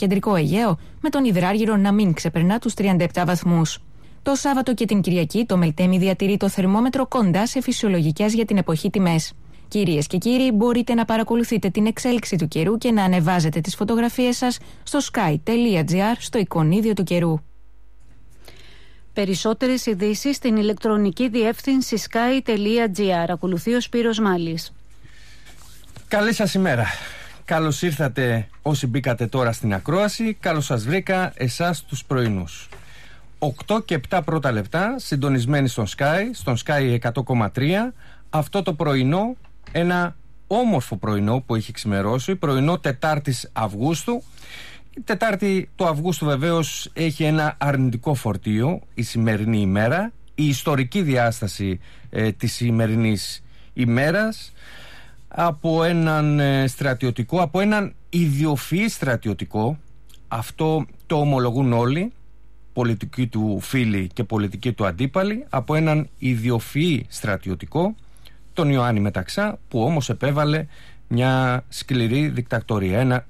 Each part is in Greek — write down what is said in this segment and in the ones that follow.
κεντρικό Αιγαίο, με τον υδράργυρο να μην ξεπερνά τους 37 βαθμούς. Το Σάββατο και την Κυριακή το Μελτέμι διατηρεί το θερμόμετρο κοντά σε φυσιολογικές για την εποχή τιμές. Κυρίες και κύριοι, μπορείτε να παρακολουθείτε την εξέλιξη του καιρού και να ανεβάζετε τις φωτογραφίες σας στο sky.gr στο εικονίδιο του καιρού. Περισσότερες ειδήσεις στην ηλεκτρονική διεύθυνση sky.gr. Ακολουθεί ο Σπύρος Μάλης. Καλή σας ημέρα. Καλώς ήρθατε όσοι μπήκατε τώρα στην ακρόαση. Καλώς σας βρήκα εσάς τους πρωινούς. 8 και 7 πρώτα λεπτά συντονισμένοι στον Sky 100,3. Αυτό το πρωινό, ένα όμορφο πρωινό που έχει ξημερώσει, πρωινό Τετάρτης Αυγούστου. Η Τετάρτη του Αυγούστου βεβαίως έχει ένα αρνητικό φορτίο η σημερινή ημέρα, η ιστορική διάσταση της σημερινής ημέρας, από έναν στρατιωτικό, από έναν ιδιοφυή στρατιωτικό. Αυτό το ομολογούν όλοι, πολιτικοί του φίλοι και πολιτικοί του αντίπαλοι, από έναν ιδιοφυή στρατιωτικό, τον Ιωάννη Μεταξά, που όμως επέβαλε μια σκληρή δικτατορία, ένα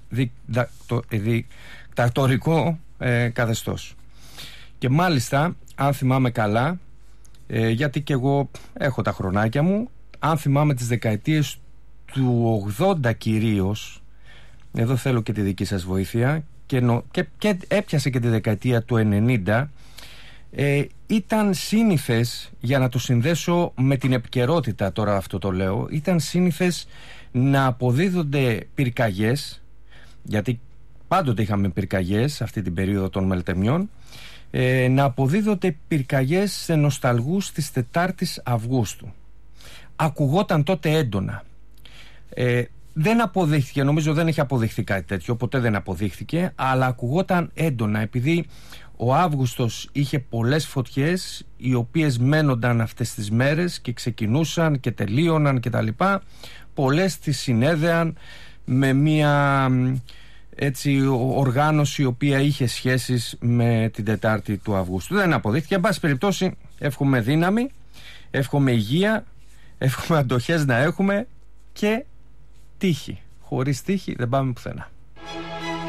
δικτατορικό καθεστώς. Και μάλιστα, αν θυμάμαι καλά, γιατί και εγώ έχω τα χρονάκια μου, αν θυμάμαι τις δεκαετίες του 80 κυρίως, εδώ θέλω και τη δική σας βοήθεια, και έπιασε και τη δεκαετία του 90, ήταν σύνηθες, για να το συνδέσω με την επικαιρότητα, τώρα αυτό το λέω, ήταν σύνηθες να αποδίδονται πυρκαγιές, γιατί πάντοτε είχαμε πυρκαγιές αυτή την περίοδο των Μελτεμιών, να αποδίδονται πυρκαγιές σε νοσταλγούς της Τετάρτης Αυγούστου. Ακουγόταν τότε έντονα. Δεν αποδείχθηκε, νομίζω δεν έχει αποδειχθεί κάτι τέτοιο, ποτέ δεν αποδείχθηκε, αλλά ακουγόταν έντονα επειδή ο Αύγουστος είχε πολλές φωτιές οι οποίες μένονταν αυτές τις μέρες και ξεκινούσαν και τελείωναν και τα λοιπά. Πολλές τις συνέδεαν με μια έτσι οργάνωση η οποία είχε σχέσεις με την Τετάρτη του Αυγούστου. Δεν αποδείχθηκε. Εν πάση περιπτώσει, εύχομαι δύναμη, εύχομαι υγεία, εύχομαι αντοχές να έχουμε και τύχη. Χωρίς τύχη δεν πάμε πουθενά.